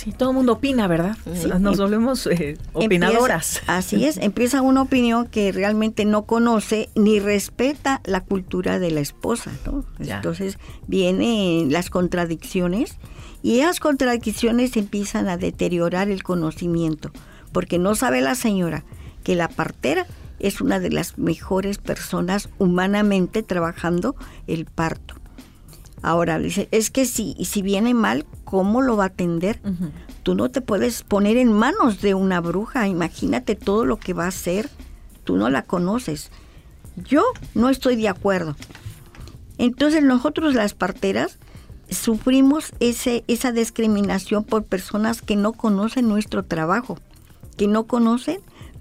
Sí, todo el mundo opina, ¿verdad? Sí. Nos volvemos opinadoras. Así es, empieza una opinión que realmente no conoce ni respeta la cultura de la esposa, ¿no? Ya. Entonces vienen las contradicciones y esas contradicciones empiezan a deteriorar el conocimiento, porque no sabe la señora que la partera es una de las mejores personas humanamente trabajando el parto. Ahora, dice, es que si viene mal, ¿cómo lo va a atender? Uh-huh. Tú no te puedes poner en manos de una bruja, imagínate todo lo que va a hacer, tú no la conoces. Yo no estoy de acuerdo. Entonces nosotros las parteras sufrimos esa discriminación por personas que no conocen nuestro trabajo, que no conocen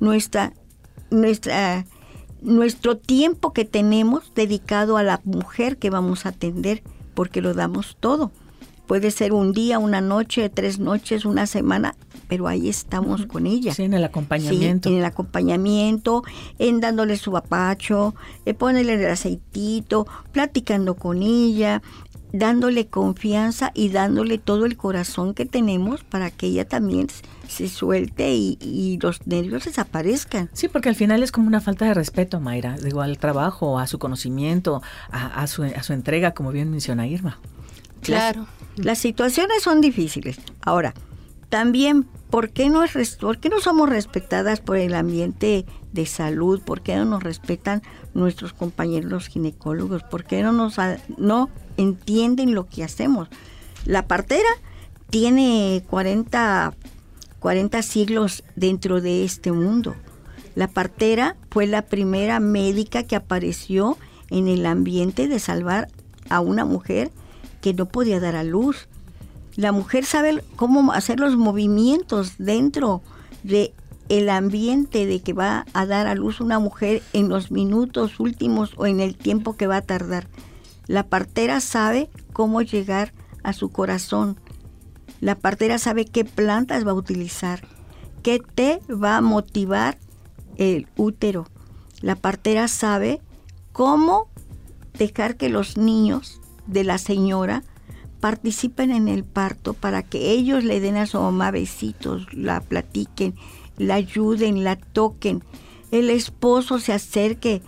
nuestro tiempo que tenemos dedicado a la mujer que vamos a atender, porque lo damos todo. Puede ser un día, una noche, 3 noches, una semana, pero ahí estamos con ella. Sí, en el acompañamiento. Sí, en el acompañamiento, en dándole su apacho, ponerle el aceitito, platicando con ella, dándole confianza y dándole todo el corazón que tenemos para que ella también se suelte y los nervios desaparezcan. Sí, porque al final es como una falta de respeto, Mayra, digo, al trabajo, a su conocimiento, a su entrega, como bien menciona Irma. Claro. Las situaciones son difíciles. Ahora, también, ¿por qué no somos respetadas por el ambiente de salud? ¿Por qué no nos respetan nuestros compañeros ginecólogos? ¿Por qué no entienden lo que hacemos? La partera tiene 40 siglos dentro de este mundo. La partera fue la primera médica que apareció en el ambiente de salvar a una mujer que no podía dar a luz. La mujer sabe cómo hacer los movimientos dentro de el ambiente de que va a dar a luz una mujer en los minutos últimos o en el tiempo que va a tardar. La partera sabe cómo llegar a su corazón. La partera sabe qué plantas va a utilizar, qué té va a motivar el útero. La partera sabe cómo dejar que los niños de la señora participen en el parto para que ellos le den a su mamá besitos, la platiquen, la ayuden, la toquen. El esposo se acerque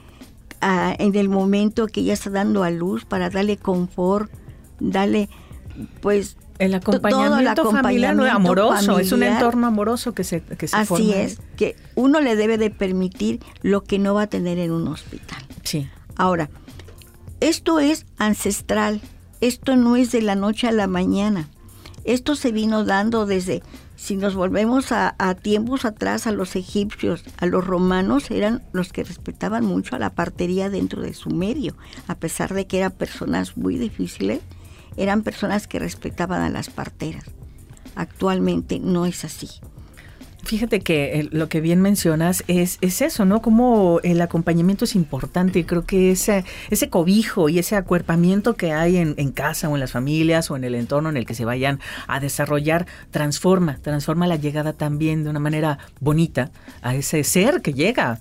en el momento que ella está dando a luz para darle confort, darle pues el acompañamiento familiar amoroso, es un entorno amoroso que se así forma. Así es, que uno le debe de permitir lo que no va a tener en un hospital. Sí. Ahora, esto es ancestral, esto no es de la noche a la mañana. Esto se vino dando desde, si nos volvemos a tiempos atrás, a los egipcios, a los romanos, eran los que respetaban mucho a la partería dentro de su medio, a pesar de que eran personas muy difíciles, eran personas que respetaban a las parteras. Actualmente no es así. Fíjate que lo que bien mencionas es eso, ¿no? Como el acompañamiento es importante y creo que ese cobijo y ese acuerpamiento que hay en casa o en las familias o en el entorno en el que se vayan a desarrollar transforma la llegada también de una manera bonita a ese ser que llega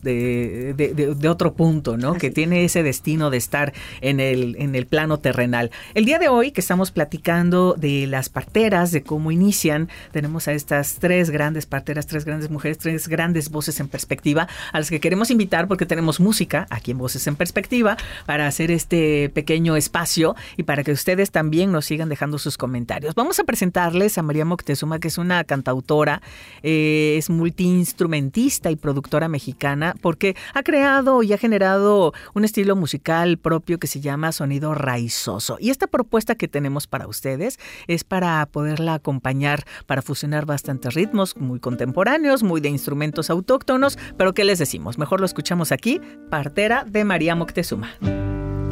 de otro punto, ¿no? Así. Que tiene ese destino de estar en el plano terrenal. El día de hoy que estamos platicando de las parteras, de cómo inician, tenemos a estas 3 grandes parteras, 3 grandes mujeres, 3 grandes voces en perspectiva, a las que queremos invitar porque tenemos música aquí en Voces en Perspectiva para hacer este pequeño espacio y para que ustedes también nos sigan dejando sus comentarios. Vamos a presentarles a María Moctezuma, que es una cantautora, es multiinstrumentista y productora mexicana, porque ha creado y ha generado un estilo musical propio que se llama Sonido Raizoso. Y esta propuesta que tenemos para ustedes es para poderla acompañar, para fusionar bastantes ritmos muy contemporáneos, muy de instrumentos autóctonos, pero ¿qué les decimos? Mejor lo escuchamos aquí, Partera de María Moctezuma.